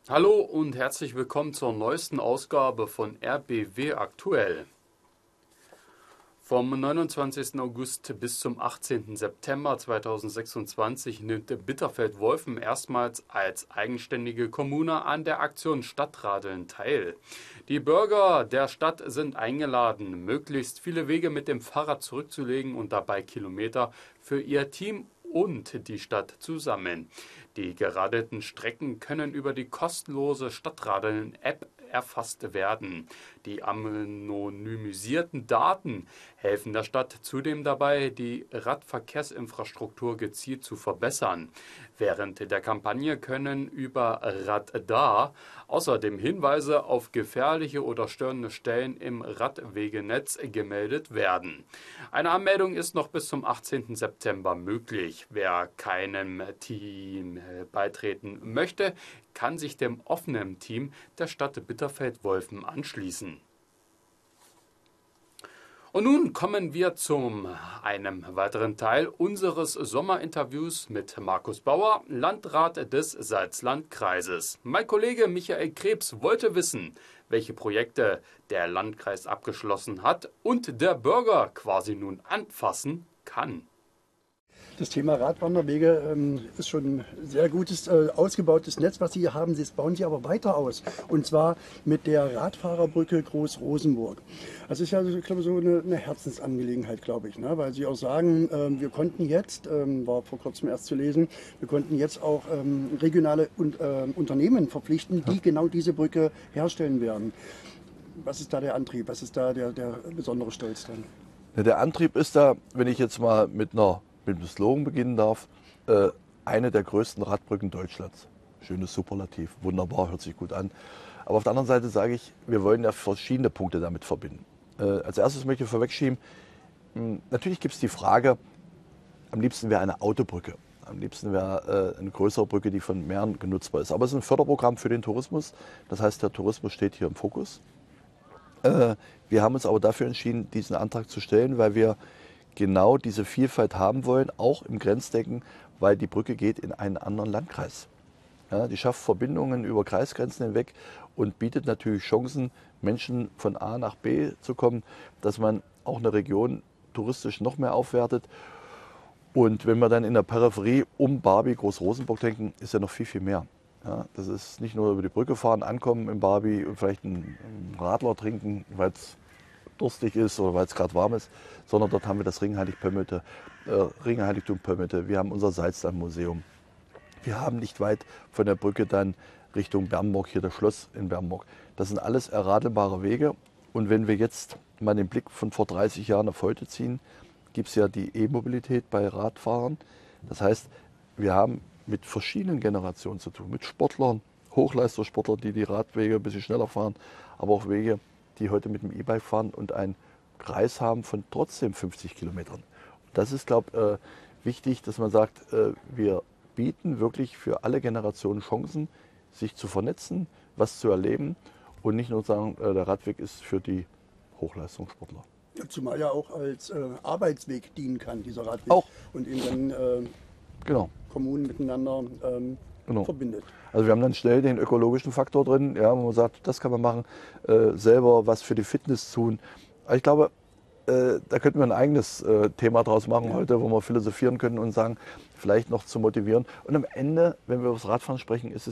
Hallo und herzlich willkommen zur neuesten Ausgabe von RBW Aktuell. Vom 29. August bis zum 18. September 2026 nimmt Bitterfeld-Wolfen erstmals als eigenständige Kommune an der Aktion Stadtradeln teil. Die Bürger der Stadt sind eingeladen, möglichst viele Wege mit dem Fahrrad zurückzulegen und dabei Kilometer für ihr Team und die Stadt zu sammeln. Die geradelten Strecken können über die kostenlose Stadtradeln-App erfasst werden. Die anonymisierten Daten helfen der Stadt zudem dabei, die Radverkehrsinfrastruktur gezielt zu verbessern. Während der Kampagne können über Radar außerdem Hinweise auf gefährliche oder störende Stellen im Radwegenetz gemeldet werden. Eine Anmeldung ist noch bis zum 18. September möglich. Wer keinem Team beitreten möchte, kann sich dem offenen Team der Stadt Bitterfeld-Wolfen anschließen. Und nun kommen wir zu einem weiteren Teil unseres Sommerinterviews mit Markus Bauer, Landrat des Salzlandkreises. Mein Kollege Michael Krebs wollte wissen, welche Projekte der Landkreis abgeschlossen hat und der Bürger quasi nun anfassen kann. Das Thema Radwanderwege ist schon ein sehr gutes, ausgebautes Netz, was Sie hier haben. Das bauen Sie aber weiter aus. Und zwar mit der Radfahrerbrücke Groß-Rosenburg. Das ist ja, ich glaube, so eine Herzensangelegenheit, glaube ich. Ne? Weil Sie auch sagen, wir konnten jetzt, war vor kurzem erst zu lesen, wir konnten jetzt auch regionale Unternehmen verpflichten, die genau diese Brücke herstellen werden. Was ist da der Antrieb? Was ist da der besondere Stolz dran? Ja, der Antrieb ist da, wenn ich jetzt mal mit dem Slogan beginnen darf, eine der größten Radbrücken Deutschlands. Schönes Superlativ, wunderbar, hört sich gut an. Aber auf der anderen Seite sage ich, wir wollen ja verschiedene Punkte damit verbinden. Als erstes möchte ich vorwegschieben, natürlich gibt es die Frage, am liebsten wäre eine Autobrücke. Am liebsten wäre eine größere Brücke, die von mehreren genutzbar ist. Aber es ist ein Förderprogramm für den Tourismus. Das heißt, der Tourismus steht hier im Fokus. Wir haben uns aber dafür entschieden, diesen Antrag zu stellen, weil wir genau diese Vielfalt haben wollen, auch im Grenzdecken, weil die Brücke geht in einen anderen Landkreis. Ja, die schafft Verbindungen über Kreisgrenzen hinweg und bietet natürlich Chancen, Menschen von A nach B zu kommen, dass man auch eine Region touristisch noch mehr aufwertet. Und wenn wir dann in der Peripherie um Barby, Groß-Rosenburg denken, ist ja noch viel, viel mehr. Ja, das ist nicht nur über die Brücke fahren, ankommen in Barby und vielleicht einen Radler trinken, weil es durstig ist oder weil es gerade warm ist, sondern dort haben wir das Ringheiligtum Pömmete, wir haben unser Salzlandmuseum. Wir haben nicht weit von der Brücke dann Richtung Bernburg, hier das Schloss in Bernburg. Das sind alles erradelbare Wege. Und wenn wir jetzt mal den Blick von vor 30 Jahren auf heute ziehen, gibt es ja die E-Mobilität bei Radfahrern. Das heißt, wir haben mit verschiedenen Generationen zu tun, mit Sportlern, Hochleistungssportler, die Radwege ein bisschen schneller fahren, aber auch Wege, die heute mit dem E-Bike fahren und einen Kreis haben von trotzdem 50 Kilometern. Und das ist, glaube ich, wichtig, dass man sagt, wir bieten wirklich für alle Generationen Chancen, sich zu vernetzen, was zu erleben und nicht nur sagen, der Radweg ist für die Hochleistungssportler. Zumal ja auch als Arbeitsweg dienen kann, dieser Radweg. Auch. Und ihn dann Genau. Kommunen miteinander verbindet. Also wir haben dann schnell den ökologischen Faktor drin, ja, wo man sagt, das kann man machen, selber was für die Fitness tun. Aber ich glaube, da könnten wir ein eigenes Thema draus machen heute, wo wir philosophieren können und sagen, vielleicht noch zu motivieren. Und am Ende, wenn wir über das Radfahren sprechen, ist es